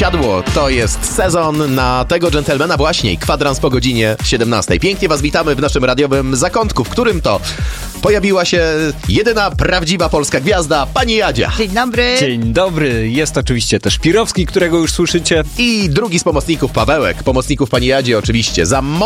siadło. To jest sezon na tego dżentelmena właśnie. Kwadrans po godzinie 17. Pięknie was witamy w naszym radiowym zakątku, w którym to pojawiła się jedyna prawdziwa polska gwiazda, pani Jadzia. Dzień dobry. Dzień dobry. Jest oczywiście też Pirowski, którego już słyszycie. I drugi z pomocników, Pawełek. Pomocników pani Jadzi oczywiście. Za